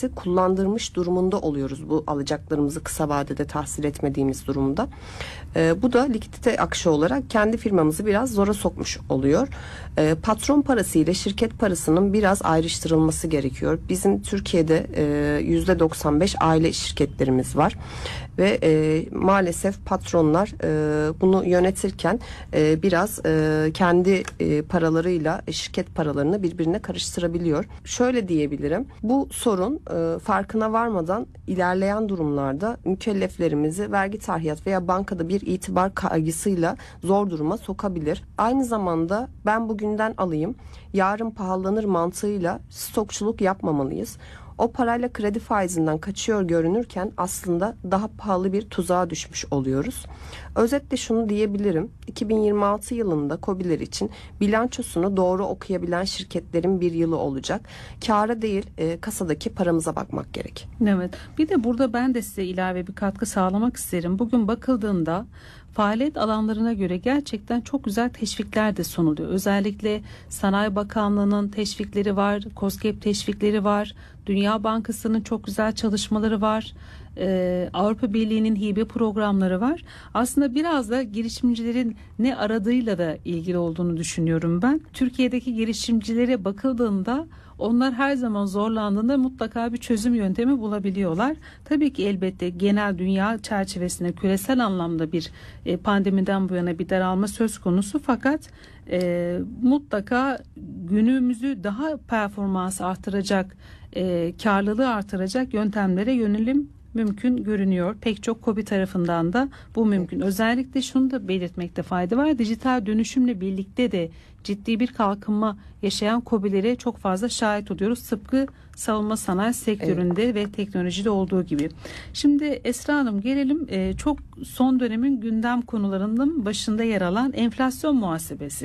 muhasebesi kullandırmış durumunda oluyoruz bu alacaklarımızı kısa vadede tahsil etmediğimiz durumda. Bu da likidite akışı olarak kendi firmamızı biraz zora sokmuş oluyor. Patron parası ile şirket parasının biraz ayrıştırılması gerekiyor. Bizim Türkiye'de %95 aile şirketlerimiz var ve maalesef patronlar bunu yönetirken biraz kendi paralarıyla şirket paralarını birbirine karıştırabiliyor. Şöyle diyebilirim, bu sorun farkına varmadan ilerleyen durumlarda mükelleflerimizi vergi tahribat veya bankada bir itibar kaygısıyla zor duruma sokabilir. Aynı zamanda ben bugünden alayım, yarın pahalanır mantığıyla stokçuluk yapmamalıyız. O parayla kredi faizinden kaçıyor görünürken aslında daha pahalı bir tuzağa düşmüş oluyoruz. Özetle şunu diyebilirim. 2026 yılında KOBİ'ler için bilançosunu doğru okuyabilen şirketlerin bir yılı olacak. Kâra değil kasadaki paramıza bakmak gerek. Evet. Bir de burada ben de size ilave bir katkı sağlamak isterim. Bugün bakıldığında faaliyet alanlarına göre gerçekten çok güzel teşvikler de sunuluyor. Özellikle Sanayi Bakanlığı'nın teşvikleri var, KOSGEB teşvikleri var, Dünya Bankası'nın çok güzel çalışmaları var, Avrupa Birliği'nin hibe programları var. Aslında biraz da girişimcilerin ne aradığıyla da ilgili olduğunu düşünüyorum ben. Türkiye'deki girişimcilere bakıldığında onlar her zaman zorlandığında mutlaka bir çözüm yöntemi bulabiliyorlar. Tabii ki elbette genel dünya çerçevesinde küresel anlamda bir pandemiden bu yana bir daralma söz konusu, fakat mutlaka günümüzü daha performans artıracak, karlılığı artıracak yöntemlere yönelim mümkün görünüyor. Pek çok KOBİ tarafından da bu mümkün. Özellikle şunu da belirtmekte fayda var. Dijital dönüşümle birlikte de ciddi bir kalkınma yaşayan KOBİ'lere çok fazla şahit oluyoruz. Tıpkı savunma sanayi sektöründe ve teknolojide olduğu gibi. Şimdi Esra Hanım, gelelim çok son dönemin gündem konularının başında yer alan enflasyon muhasebesi.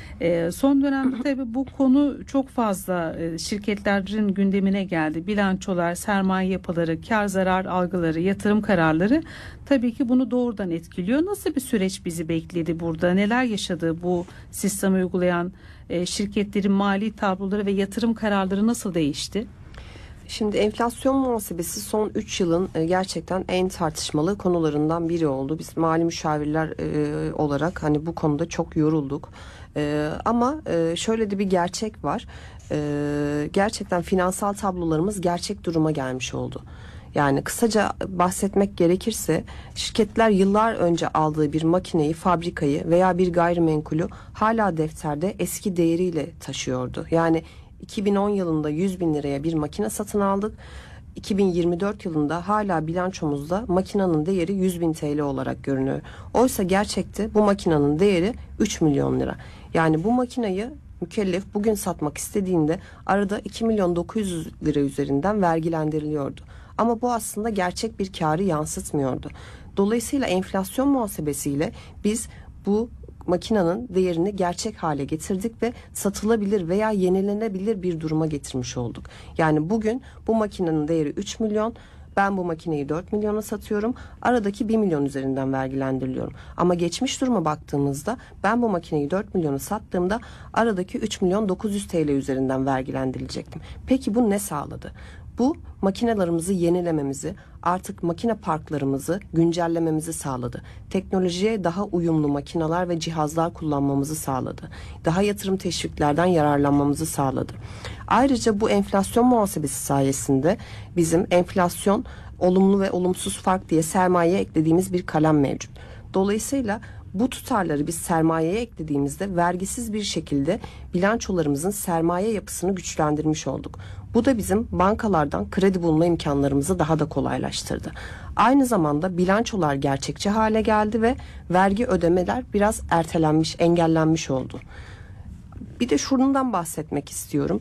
Son dönemde tabii bu konu çok fazla şirketlerin gündemine geldi. Bilançolar, sermaye yapıları, kar zarar algıları, yatırım kararları tabii ki bunu doğrudan etkiliyor. Nasıl bir süreç bizi bekledi burada? Neler yaşadı bu sistemi uygulayan şirketlerin mali tabloları ve yatırım kararları nasıl değişti? Şimdi enflasyon muhasebesi son 3 yılın gerçekten en tartışmalı konularından biri oldu. Biz mali müşavirler olarak hani bu konuda çok yorulduk. Ama şöyle de bir gerçek var. Gerçekten finansal tablolarımız gerçek duruma gelmiş oldu. Yani kısaca bahsetmek gerekirse şirketler yıllar önce aldığı bir makineyi, fabrikayı veya bir gayrimenkulü hala defterde eski değeriyle taşıyordu. Yani 2010 yılında 100 bin liraya bir makine satın aldık. 2024 yılında hala bilançomuzda makinenin değeri 100 bin TL olarak görünüyor. Oysa gerçekte bu makinenin değeri 3 milyon lira. Yani bu makineyi mükellef bugün satmak istediğinde arada 2 milyon 900 lira üzerinden vergilendiriliyordu. Ama bu aslında gerçek bir karı yansıtmıyordu. Dolayısıyla enflasyon muhasebesiyle biz bu makinenin değerini gerçek hale getirdik ve satılabilir veya yenilenebilir bir duruma getirmiş olduk. Yani bugün bu makinenin değeri 3 milyon, ben bu makineyi 4 milyona satıyorum, aradaki 1 milyon üzerinden vergilendiriliyorum. Ama geçmiş duruma baktığımızda ben bu makineyi 4 milyona sattığımda aradaki 3 milyon 900 TL üzerinden vergilendirilecektim. Peki bu ne sağladı? Bu makinelerimizi yenilememizi, artık makine parklarımızı güncellememizi sağladı. Teknolojiye daha uyumlu makineler ve cihazlar kullanmamızı sağladı. Daha yatırım teşviklerden yararlanmamızı sağladı. Ayrıca bu enflasyon muhasebesi sayesinde bizim enflasyon, olumlu ve olumsuz fark diye sermayeye eklediğimiz bir kalem mevcut. Dolayısıyla bu tutarları biz sermayeye eklediğimizde vergisiz bir şekilde bilançolarımızın sermaye yapısını güçlendirmiş olduk. Bu da bizim bankalardan kredi bulma imkanlarımızı daha da kolaylaştırdı. Aynı zamanda bilançolar gerçekçi hale geldi ve vergi ödemeler biraz ertelenmiş, engellenmiş oldu. Bir de şundan bahsetmek istiyorum.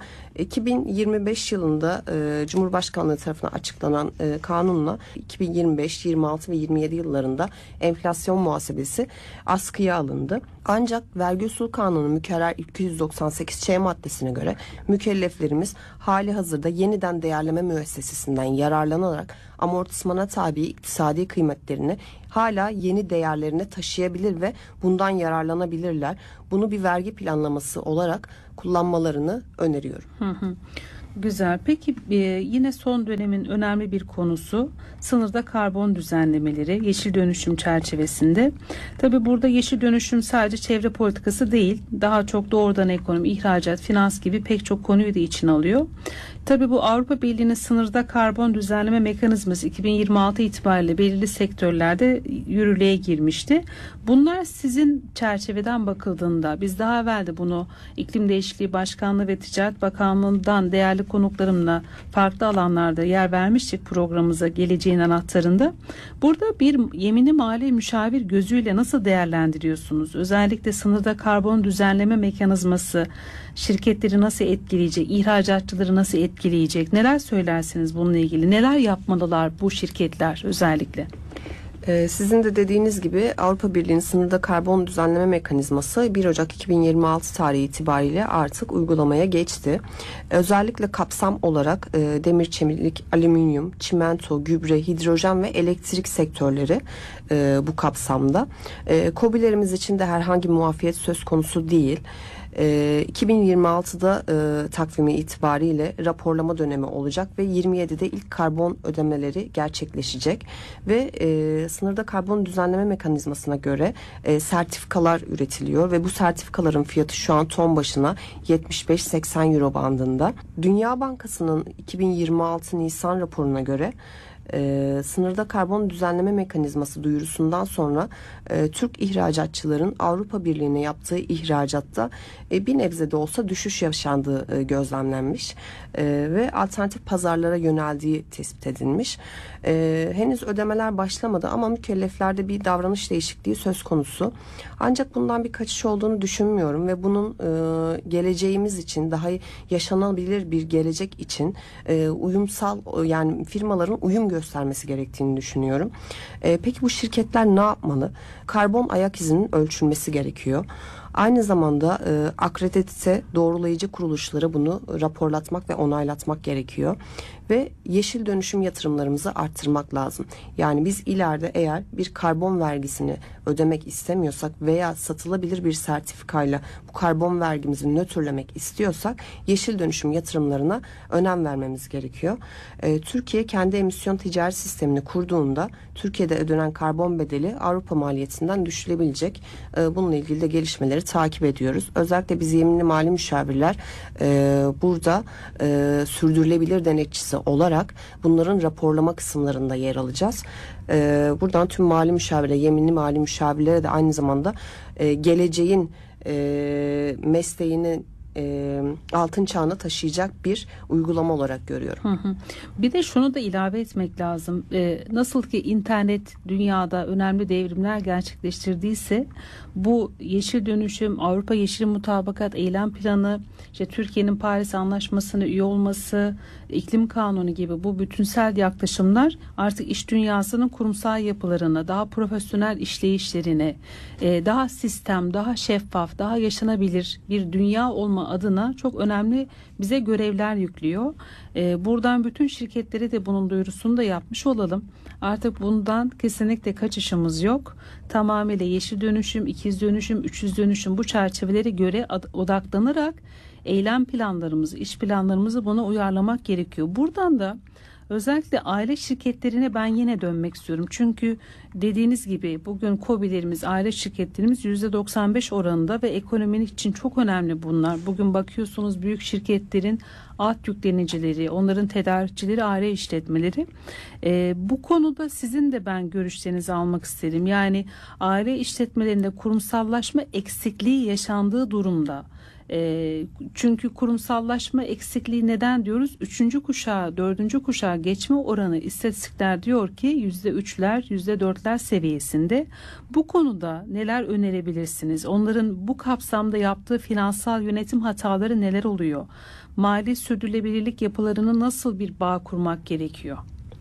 2025 yılında Cumhurbaşkanlığı tarafından açıklanan kanunla 2025, 26 ve 27 yıllarında enflasyon muhasebesi askıya alındı. Ancak vergi usul kanunu mükerrer 298 Ç maddesine göre mükelleflerimiz hali hazırda yeniden değerleme müessesesinden yararlanarak amortismana tabi iktisadi kıymetlerini hala yeni değerlerine taşıyabilir ve bundan yararlanabilirler. Bunu bir vergi planlaması olarak kullanmalarını öneriyorum. Güzel. Peki yine son dönemin önemli bir konusu sınırda karbon düzenlemeleri, yeşil dönüşüm çerçevesinde. Tabii burada yeşil dönüşüm sadece çevre politikası değil, daha çok doğrudan ekonomi, ihracat, finans gibi pek çok konuyu da içine alıyor. Tabii bu Avrupa Birliği'nin sınırda karbon düzenleme mekanizması 2026 itibariyle belirli sektörlerde yürürlüğe girmişti. Bunlar sizin çerçeveden bakıldığında, biz daha evvel de bunu İklim Değişikliği Başkanlığı ve Ticaret Bakanlığı'ndan değerli konuklarımla farklı alanlarda yer vermiştik programımıza geleceğin anahtarında. Burada bir yeminli mali müşavir gözüyle nasıl değerlendiriyorsunuz? Özellikle sınırda karbon düzenleme mekanizması şirketleri nasıl etkileyecek, ihracatçıları nasıl etkileyecek? Neler söylersiniz bununla ilgili? Neler yapmalılar bu şirketler özellikle? Sizin de dediğiniz gibi Avrupa Birliği'nin sınırda karbon düzenleme mekanizması 1 Ocak 2026 tarihi itibariyle artık uygulamaya geçti. Özellikle kapsam olarak demir, çelik, alüminyum, çimento, gübre, hidrojen ve elektrik sektörleri bu kapsamda. KOBİ'lerimiz için de herhangi bir muafiyet söz konusu değil. 2026'da takvimi itibariyle raporlama dönemi olacak ve 27'de ilk karbon ödemeleri gerçekleşecek ve sınırda karbon düzenleme mekanizmasına göre sertifikalar üretiliyor ve bu sertifikaların fiyatı şu an ton başına 75-80 euro bandında. Dünya Bankası'nın 2026 Nisan raporuna göre sınırda karbon düzenleme mekanizması duyurusundan sonra Türk ihracatçıların Avrupa Birliği'ne yaptığı ihracatta bir nebze de olsa düşüş yaşandığı gözlemlenmiş ve alternatif pazarlara yöneldiği tespit edilmiş. Henüz ödemeler başlamadı ama mükelleflerde bir davranış değişikliği söz konusu. Ancak bundan bir kaçış olduğunu düşünmüyorum ve bunun geleceğimiz için daha yaşanabilir bir gelecek için uyumsal, yani firmaların uyum göstermesi gerektiğini düşünüyorum. Peki bu şirketler ne yapmalı? Karbon ayak izinin ölçülmesi gerekiyor. Aynı zamanda akredite doğrulayıcı kuruluşlara bunu raporlatmak ve onaylatmak gerekiyor. Ve yeşil dönüşüm yatırımlarımızı arttırmak lazım. Yani biz ileride eğer bir karbon vergisini ödemek istemiyorsak veya satılabilir bir sertifikayla bu karbon vergimizi nötrlemek istiyorsak yeşil dönüşüm yatırımlarına önem vermemiz gerekiyor. Türkiye kendi emisyon ticaret sistemini kurduğunda Türkiye'de ödenen karbon bedeli Avrupa maliyetinden düşülebilecek. Bununla ilgili de gelişmeleri takip ediyoruz. Özellikle biz yeminli mali müşavirler burada sürdürülebilir denetçisi olarak bunların raporlama kısımlarında yer alacağız. Buradan tüm mali müşavirlere, yeminli mali müşavirlere de aynı zamanda geleceğin mesleğini altın çağına taşıyacak bir uygulama olarak görüyorum. Bir de şunu da ilave etmek lazım. Nasıl ki internet dünyada önemli devrimler gerçekleştirdiyse bu yeşil dönüşüm, Avrupa Yeşil Mutabakat Eylem Planı, işte Türkiye'nin Paris Anlaşması'na üye olması, iklim kanunu gibi bu bütünsel yaklaşımlar artık iş dünyasının kurumsal yapılarına, daha profesyonel işleyişlerine, daha sistem, daha şeffaf, daha yaşanabilir bir dünya olma adına çok önemli bize görevler yüklüyor. Buradan bütün şirketlere de bunun duyurusunu da yapmış olalım. Artık bundan kesinlikle kaçışımız yok. Tamamıyla yeşil dönüşüm, ikiz dönüşüm, üçüz dönüşüm bu çerçevelere göre odaklanarak eylem planlarımızı, iş planlarımızı buna uyarlamak gerekiyor. Buradan da özellikle aile şirketlerine ben yine dönmek istiyorum. Çünkü dediğiniz gibi bugün KOBİ'lerimiz, aile şirketlerimiz %95 oranında ve ekonominin için çok önemli bunlar. Bugün bakıyorsunuz büyük şirketlerin alt yüklenicileri, onların tedarikçileri, aile işletmeleri. Bu konuda sizin de ben görüşlerinizi almak isterim. Yani aile işletmelerinde kurumsallaşma eksikliği yaşandığı durumda. Çünkü kurumsallaşma eksikliği neden diyoruz? 3. kuşağa, 4. kuşağa geçme oranı istatistikler diyor ki %3'ler, %4'ler seviyesinde. Bu konuda neler önerebilirsiniz? Onların bu kapsamda yaptığı finansal yönetim hataları neler oluyor? Mali sürdürülebilirlik yapılarını nasıl bir bağ kurmak gerekiyor?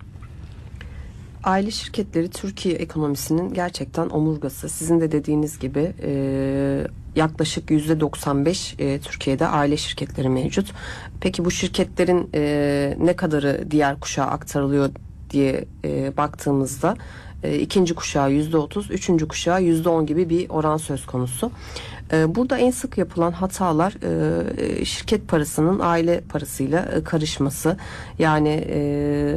Aile şirketleri Türkiye ekonomisinin gerçekten omurgası. Sizin de dediğiniz gibi yaklaşık %95 Türkiye'de aile şirketleri mevcut. Peki bu şirketlerin ne kadarı diğer kuşağa aktarılıyor diye baktığımızda ikinci kuşağı %30, üçüncü kuşağı %10 gibi bir oran söz konusu. Burada en sık yapılan hatalar şirket parasının aile parasıyla karışması. Yani